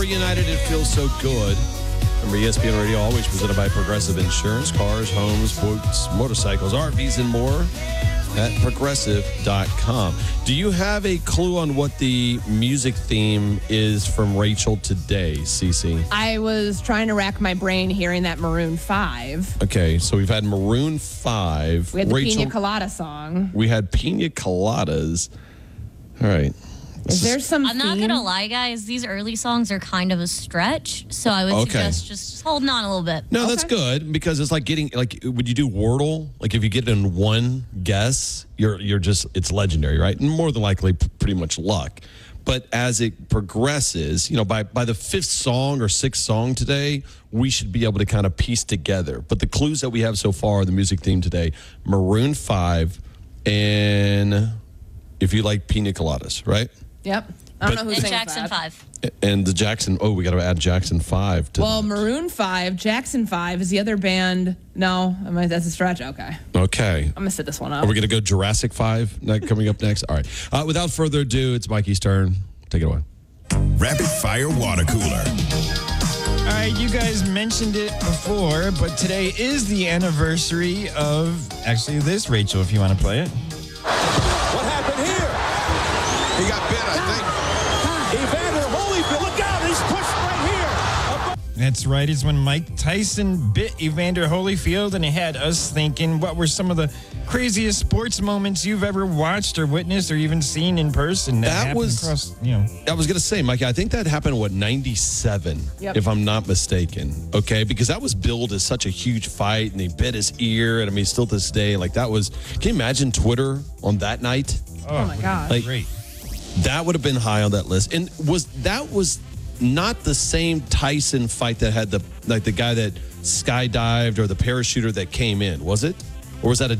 reunited. It feels so good. Remember, ESPN Radio always presented by Progressive Insurance. Cars, homes, boats, motorcycles, RVs, and more at Progressive.com. Do you have a clue on what the music theme is from Rachel today, Cece? I was trying to rack my brain hearing that Maroon 5. Okay, so we've had Maroon 5. We had the Rachel, Pina Colada song. We had Pina Coladas. All right. Is there some I'm not going to lie, guys. These early songs are kind of a stretch. So I would suggest just holding on a little bit. No, that's good because it's like getting, like, would you do Wordle? Like, if you get it in one guess, you're just, it's legendary, right? And more than likely, pretty much luck. But as it progresses, you know, by the fifth song or sixth song today, we should be able to kind of piece together. But the clues that we have so far, the music theme today, Maroon 5, and if you like Pina Coladas, right? Yep. I don't know who And sings Jackson that. 5. And the Jackson, we got to add Jackson 5 to Well, Maroon 5, Jackson 5 is the other band. No, that's a stretch. Okay. Okay. I'm going to sit this one Are out. we going to go Jurassic 5 coming up next? All right. Without further ado, it's Mikey's turn. Take it away. Rapid Fire Water Cooler. All right, you guys mentioned it before, but today is the anniversary of actually this, Rachel, if you want to play it. What happened here? He got bit, I think. Evander Holyfield, look out, he's pushed right here. That's right. It's when Mike Tyson bit Evander Holyfield, and it had us thinking, what were some of the craziest sports moments you've ever watched or witnessed or even seen in person that happened across, I was going to say, Mikey, I think that happened, 97, if I'm not mistaken. Okay, because that was billed as such a huge fight, and he bit his ear, and I mean, still to this day, like that was, can you imagine Twitter on that night? Oh, my God. Like, Great. that would have been high on that list. And was not the same Tyson fight that had the guy that skydived or the parachuter that came in, was it? Or was that a